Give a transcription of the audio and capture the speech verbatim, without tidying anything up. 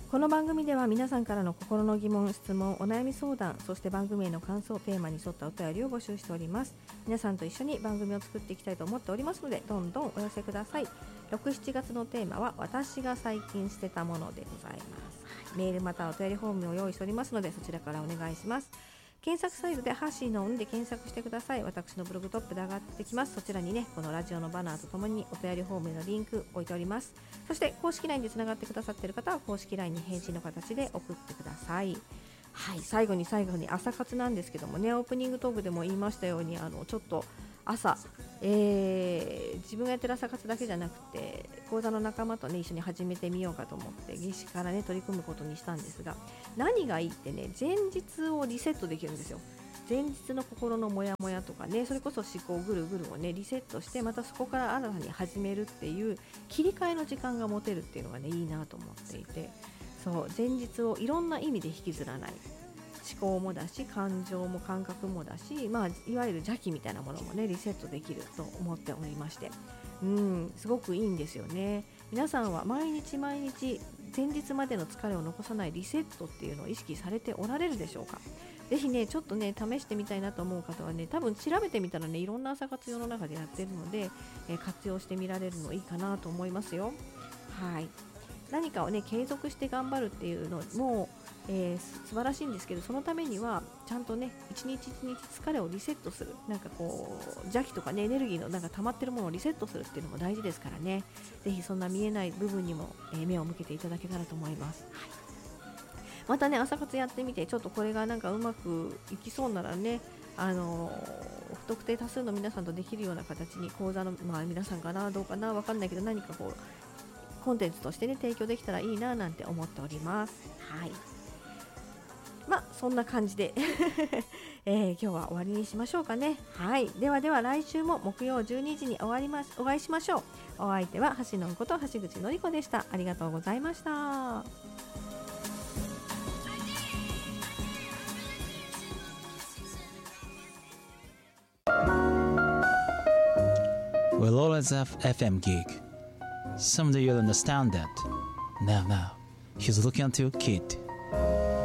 この番組では皆さんからの心の疑問、質問、お悩み相談、そして番組への感想、テーマに沿ったお便りを募集しております。皆さんと一緒に番組を作っていきたいと思っておりますので、どんどんお寄せください。ろく、しちがつのテーマは私が最近捨てたものでございます。メールまたはお便りフォームを用意しておりますので、そちらからお願いします。検索サイトでハッシーのオンで検索してください。私のブログトップで上がってきます。そちらにね、このラジオのバナーとともにお便りフォームへのリンク置いております。そして公式 ライン でつながってくださっている方は公式 ライン に返信の形で送ってください。はい、最後に最後に朝活なんですけどもね、オープニングトークでも言いましたように、あのちょっと朝、えー、自分がやってる朝活だけじゃなくて講座の仲間とね一緒に始めてみようかと思って夏至からね取り組むことにしたんですが、何がいいってね、前日をリセットできるんですよ。前日の心のモヤモヤとかね、それこそ思考ぐるぐるをねリセットして、またそこから新たに始めるっていう切り替えの時間が持てるっていうのがねいいなと思っていて、そう前日をいろんな意味で引きずらない、思考もだし感情も感覚もだし、まあ、いわゆる邪気みたいなものもねリセットできると思っておりまして、うんすごくいいんですよね。皆さんは毎日毎日前日までの疲れを残さないリセットっていうのを意識されておられるでしょうか。ぜひねちょっとね試してみたいなと思う方はね、多分調べてみたらねいろんな朝活世の中でやってるので、えー、活用してみられるのいいかなと思いますよ。はい、何かをね継続して頑張るっていうのもえー、素晴らしいんですけど、そのためにはちゃんとね一日一日疲れをリセットする、なんかこう邪気とかねエネルギーのなんか溜まってるものをリセットするっていうのも大事ですからね、ぜひそんな見えない部分にも、えー、目を向けていただけたらと思います。はい、またね朝活やってみてちょっとこれがなんかうまくいきそうならね、あのー、不特定多数の皆さんとできるような形に講座の、まあ、皆さんかなどうかな分かんないけど、何かこうコンテンツとしてね提供できたらいいななんて思っております。はい、まあそんな感じで、えー、今日は終わりにしましょうかね。はい、ではでは来週も木曜じゅうにじに終わりますお会いしましょう。お相手は橋のんこと橋口のりこでした。ありがとうございました。 We'll always have エフエム gig. Someday you'll understand that. Now, now, he's looking at you, kid.